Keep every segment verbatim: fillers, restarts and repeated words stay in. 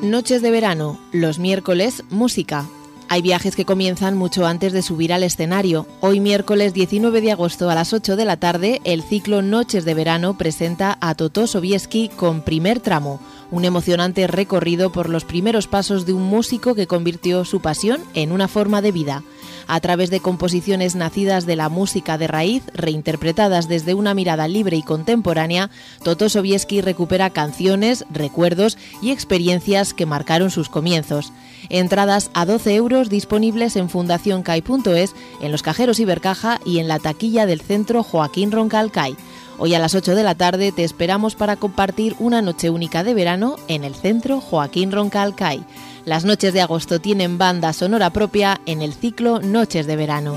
Noches de verano, los miércoles, música. Hay viajes que comienzan mucho antes de subir al escenario. Hoy miércoles diecinueve de agosto a las ocho de la tarde, el ciclo Noches de verano presenta a Totó Sobieski con Primer Tramo, un emocionante recorrido por los primeros pasos de un músico que convirtió su pasión en una forma de vida. A través de composiciones nacidas de la música de raíz, reinterpretadas desde una mirada libre y contemporánea, Totó Sobieski recupera canciones, recuerdos y experiencias que marcaron sus comienzos. Entradas a doce euros disponibles en fundación cai punto es, en los cajeros Ibercaja y en la taquilla del Centro Joaquín Roncal CAI. Hoy a las ocho de la tarde te esperamos para compartir una noche única de verano en el Centro Joaquín Roncal CAI. Las noches de agosto tienen banda sonora propia en el ciclo Noches de verano.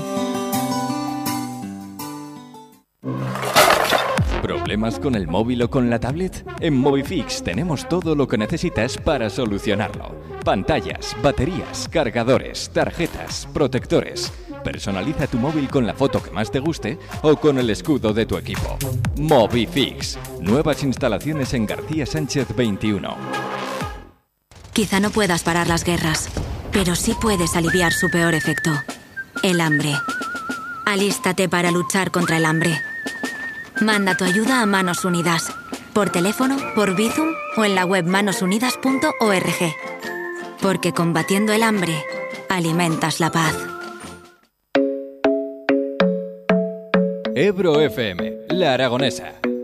¿Problemas con el móvil o con la tablet? En Movifix tenemos todo lo que necesitas para solucionarlo. Pantallas, baterías, cargadores, tarjetas, protectores. Personaliza tu móvil con la foto que más te guste o con el escudo de tu equipo. Movifix. Nuevas instalaciones en García Sánchez veintiuno. Quizá no puedas parar las guerras, pero sí puedes aliviar su peor efecto, el hambre. Alístate para luchar contra el hambre. Manda tu ayuda a Manos Unidas, por teléfono, por Bizum o en la web manos unidas punto org. Porque combatiendo el hambre, alimentas la paz. Ebro F M, La Aragonesa.